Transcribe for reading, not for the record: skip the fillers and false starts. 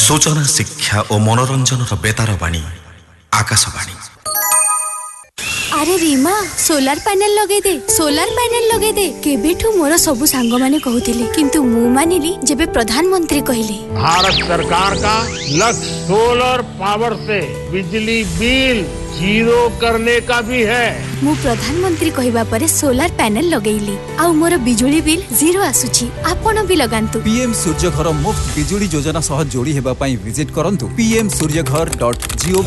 सूचना शिक्षा और मनोरंजन बेतार बाणी आकाशवाणी। अरे रीमा सोलार पैनल लगे दे, सोलार पैनल लगे दे। केबेठू मोर सबु सांग माने कहूतिले किंतु मु मानिली जेबे प्रधानमंत्री कहले। भारत सरकार का लक्ष्य सोलर पावर से बिजली बिल जीरो करने का भी है। मु प्रधानमंत्री कहिबा परे सोलार पैनल लगेइली आ मोर बिजुली बिल जीरो आसुची। आपण भी लगांतु। पीएम सूर्यघर मुफ्त बिजुली योजना सह जोड़ी हेबा पई विजिट करंतु pmsuryaghar.gov